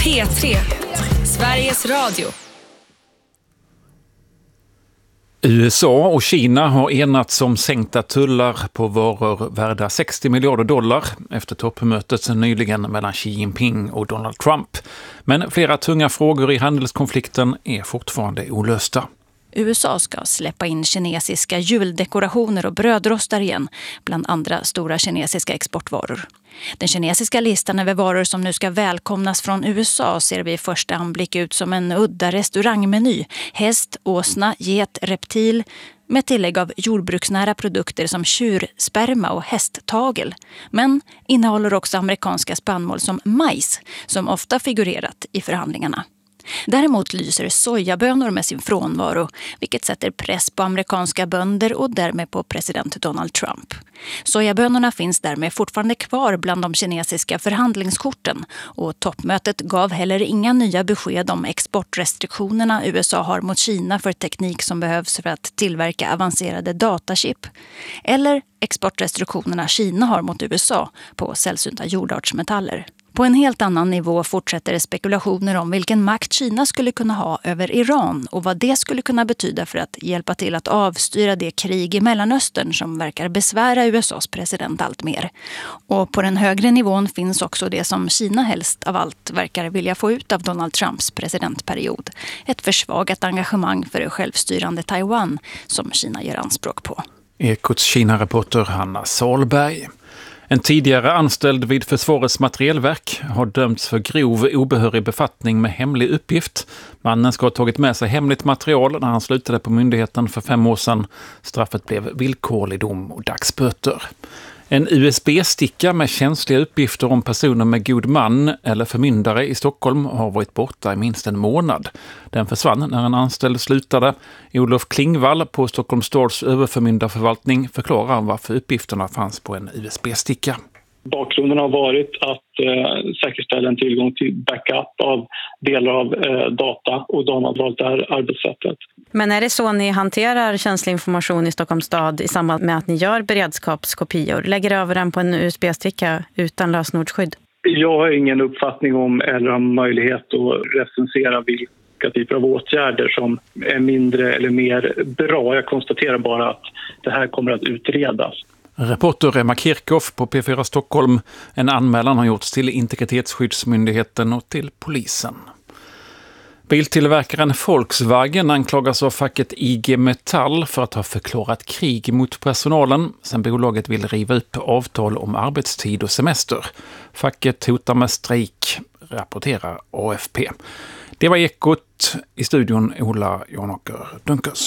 P3, Sveriges Radio. USA och Kina har enats om sänkta tullar på varor värda $60 miljarder efter toppmötet nyligen mellan Xi Jinping och Donald Trump. Men flera tunga frågor i handelskonflikten är fortfarande olösta. USA ska släppa in kinesiska juldekorationer och brödrostar igen, bland andra stora kinesiska exportvaror. Den kinesiska listan över varor som nu ska välkomnas från USA ser vid första anblick ut som en udda restaurangmeny. Häst, åsna, get, reptil med tillägg av jordbruksnära produkter som tjursperma och hästtagel. Men innehåller också amerikanska spannmål som majs som ofta figurerat i förhandlingarna. Däremot lyser sojabönor med sin frånvaro, vilket sätter press på amerikanska bönder och därmed på president Donald Trump. Sojabönorna finns därmed fortfarande kvar bland de kinesiska förhandlingskorten och toppmötet gav heller inga nya besked om exportrestriktionerna USA har mot Kina för teknik som behövs för att tillverka avancerade datachip eller exportrestriktionerna Kina har mot USA på sällsynta jordartsmetaller. På en helt annan nivå fortsätter spekulationer om vilken makt Kina skulle kunna ha över Iran och vad det skulle kunna betyda för att hjälpa till att avstyra det krig i Mellanöstern som verkar besvära USAs president allt mer. Och på den högre nivån finns också det som Kina helst av allt verkar vilja få ut av Donald Trumps presidentperiod. Ett försvagat engagemang för det självstyrande Taiwan som Kina gör anspråk på. Ekots Kina-reporter Hanna Salberg. En tidigare anställd vid Försvarets materielverk har dömts för grov obehörig befattning med hemlig uppgift. Mannen ska ha tagit med sig hemligt material när han slutade på myndigheten för 5 år sedan. Straffet blev villkorlig dom och dagsböter. En USB-sticka med känsliga uppgifter om personer med god man eller förmyndare i Stockholm har varit borta i minst en månad. Den försvann när en anställd slutade. Olof Klingvall på Stockholms stads överförmyndarförvaltning förklarar varför uppgifterna fanns på en USB-sticka. Bakgrunden har varit att säkerställa en tillgång till backup av delar av data och de har valt det här arbetssättet. Men är det så ni hanterar känslig information i Stockholms stad i samband med att ni gör beredskapskopior? Lägger över den på en USB-sticka utan lösenordsskydd? Jag har ingen uppfattning om eller har möjlighet att recensera vilka typer av åtgärder som är mindre eller mer bra. Jag konstaterar bara att det här kommer att utredas. Reporter Emma Kirchhoff på P4 Stockholm. En anmälan har gjorts till Integritetsskyddsmyndigheten och till polisen. Biltillverkaren Volkswagen anklagas av facket IG Metall för att ha förklarat krig mot personalen sen bolaget vill riva upp avtal om arbetstid och semester. Facket hotar med strejk, rapporterar AFP. Det var Ekot, i studion Ola Janåker Dunkers.